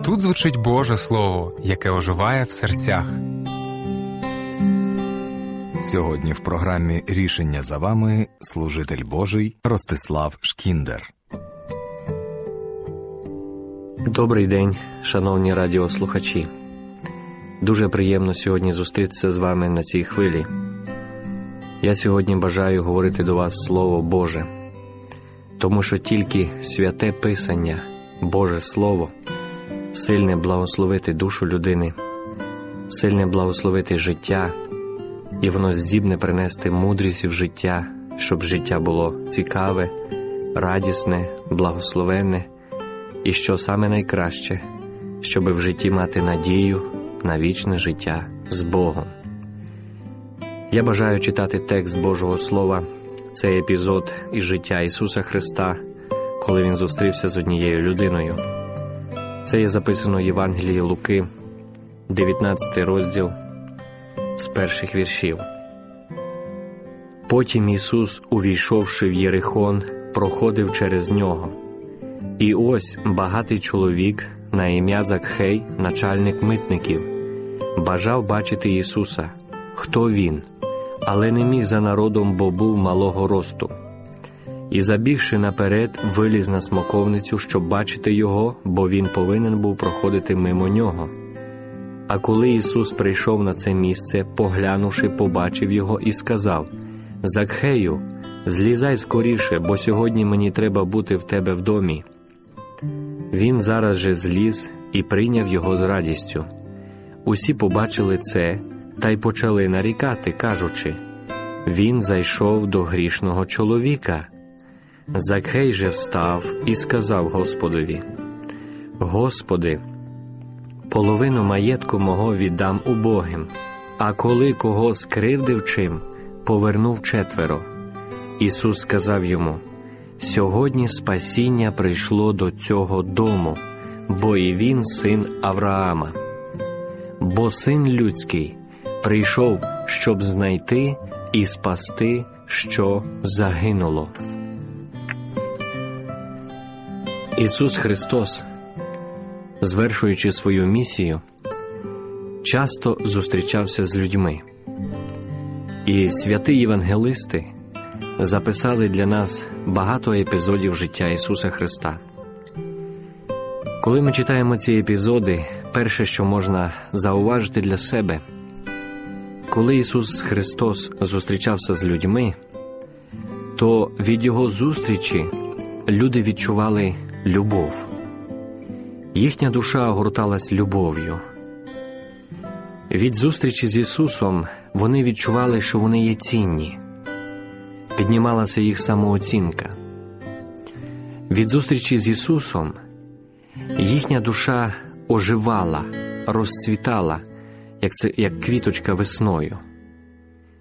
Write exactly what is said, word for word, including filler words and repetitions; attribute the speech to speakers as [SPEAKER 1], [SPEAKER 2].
[SPEAKER 1] Тут звучить Боже Слово, яке оживає в серцях.
[SPEAKER 2] Сьогодні в програмі «Рішення за вами» служитель Божий Ростислав Шкіндер.
[SPEAKER 3] Добрий день, шановні радіослухачі. Дуже приємно сьогодні зустрітися з вами на цій хвилі. Я сьогодні бажаю говорити до вас Слово Боже, тому що тільки святе Писання, Боже Слово, сильне благословити душу людини, сильне благословити життя, і воно здібне принести мудрість в життя, щоб життя було цікаве, радісне, благословенне, і що саме найкраще, щоб в житті мати надію на вічне життя з Богом. Я бажаю читати текст Божого Слова, цей епізод із життя Ісуса Христа, коли Він зустрівся з однією людиною. Це є записано в Євангелії Луки, дев'ятнадцятий розділ, з перших віршів. Потім Ісус, увійшовши в Єрихон, проходив через нього. І ось багатий чоловік на ім'я Закхей, начальник митників, бажав бачити Ісуса, хто Він, але не міг за народом, бо був малого росту. І, забігши наперед, виліз на смоковницю, щоб бачити Його, бо Він повинен був проходити мимо нього. А коли Ісус прийшов на це місце, поглянувши, побачив Його і сказав: «Закхею, злізай скоріше, бо сьогодні мені треба бути в тебе в домі». Він зараз же зліз і прийняв Його з радістю. Усі побачили це, та й почали нарікати, кажучи: «Він зайшов до грішного чоловіка». Закхей же встав і сказав Господові: «Господи, половину маєтку мого віддам убогим, а коли кого скривдив чим, повернув четверо». Ісус сказав йому: «Сьогодні спасіння прийшло до цього дому, бо і він син Авраама. Бо Син Людський прийшов, щоб знайти і спасти, що загинуло». Ісус Христос, звершуючи свою місію, часто зустрічався з людьми. І святі євангелисти записали для нас багато епізодів життя Ісуса Христа. Коли ми читаємо ці епізоди, перше, що можна зауважити для себе, коли Ісус Христос зустрічався з людьми, то від Його зустрічі люди відчували любов. Їхня душа огорталась любов'ю. Від зустрічі з Ісусом вони відчували, що вони є цінні. Піднімалася їх самооцінка. Від зустрічі з Ісусом їхня душа оживала, розцвітала, як, це, як квіточка весною.